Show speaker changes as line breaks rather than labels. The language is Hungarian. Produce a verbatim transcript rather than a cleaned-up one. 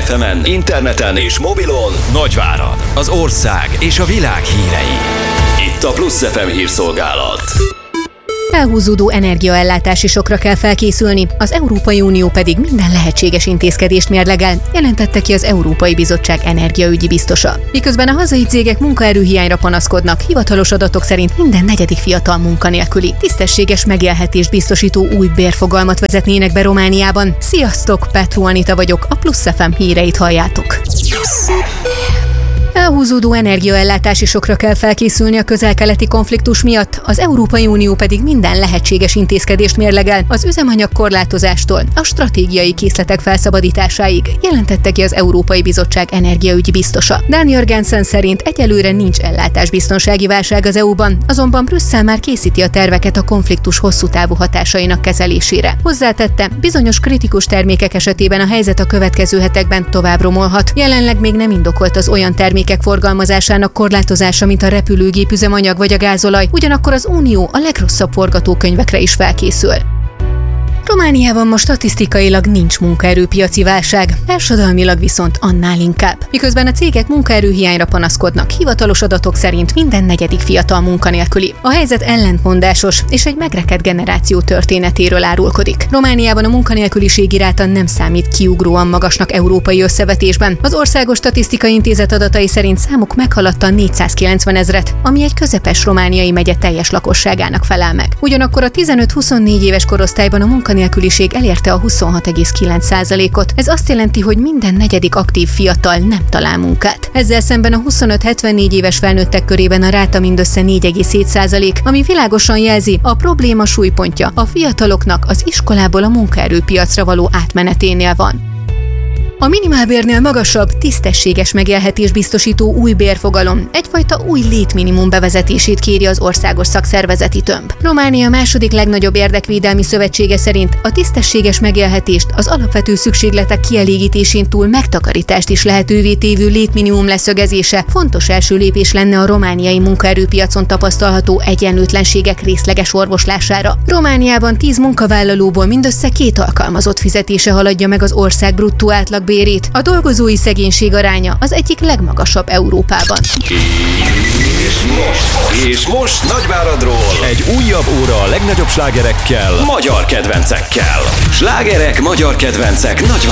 ef emen, interneten és mobilon Nagyvárad, az ország és a világ hírei. Itt a Plusz ef em hírszolgálat.
Elhúzódó energiaellátási sokra kell felkészülni, az Európai Unió pedig minden lehetséges intézkedést mérlegel, jelentette ki az Európai Bizottság energiaügyi biztosa. Miközben a hazai cégek munkaerőhiányra panaszkodnak, hivatalos adatok szerint minden negyedik fiatal munkanélküli. Tisztességes megélhetést biztosító új bérfogalmat vezetnének be Romániában. Sziasztok, Petru Anita vagyok, a Plusz ef em híreit halljátok. Elhúzódó energiaellátási sokra kell felkészülni a közel-keleti konfliktus miatt, az Európai Unió pedig minden lehetséges intézkedést mérlegel, az üzemanyag korlátozástól a stratégiai készletek felszabadításáig, jelentette ki az Európai Bizottság energiaügyi biztosa. Dan Jørgensen szerint egyelőre nincs ellátásbiztonsági válság az é u-ban, azonban Brüsszel már készíti a terveket a konfliktus hosszú távú hatásainak kezelésére. Hozzátette, bizonyos kritikus termékek esetében a helyzet a következő hetekben tovább romolhat. Jelenleg még nem indokolt az olyan termékek forgalmazásának korlátozása, mint a repülőgép üzemanyag vagy a gázolaj, ugyanakkor az Unió a legrosszabb forgatókönyvekre is felkészül. Romániában most statisztikailag nincs munkaerőpiaci válság, társadalmilag viszont annál inkább. Miközben a cégek munkaerőhiányra panaszkodnak, hivatalos adatok szerint minden negyedik fiatal munkanélküli. A helyzet ellentmondásos és egy megrekedt generáció történetéről árulkodik. Romániában a munkanélküliségi ráta nem számít kiugróan magasnak európai összevetésben. Az Országos Statisztikai Intézet adatai szerint számuk meghaladta a négyszázkilencven ezret, ami egy közepes romániai megye teljes lakosságának felel meg. Ugyanakkor a tizenöt-huszonnégy éves korosztályban a munkanélküliség nélküliség elérte a huszonhat egész kilenc százalékot. Ez azt jelenti, hogy minden negyedik aktív fiatal nem talál munkát. Ezzel szemben a huszonöt-hetvennégy éves felnőttek körében a ráta mindössze négy egész hét százalék, ami világosan jelzi, a probléma súlypontja a fiataloknak az iskolából a munkaerőpiacra való átmeneténél van. A minimálbérnél magasabb, tisztességes megélhetést biztosító új bérfogalom egyfajta új létminimum bevezetését kéri az országos szakszervezeti tömb. Románia második legnagyobb érdekvédelmi szövetsége szerint a tisztességes megélhetést az alapvető szükségletek kielégítésén túl megtakarítást is lehetővé tévő létminimum leszögezése fontos első lépés lenne a romániai munkaerőpiacon tapasztalható egyenlőtlenségek részleges orvoslására. Romániában tíz munkavállalóból mindössze két alkalmazott fizetése haladja meg az ország bruttó átlag bérét. A dolgozói szegénység aránya az egyik legmagasabb Európában.
És most, és most Nagyváradról egy újabb óra a legnagyobb slágerekkel, magyar kedvencekkel. Slágerek, magyar kedvencek Nagyvárad.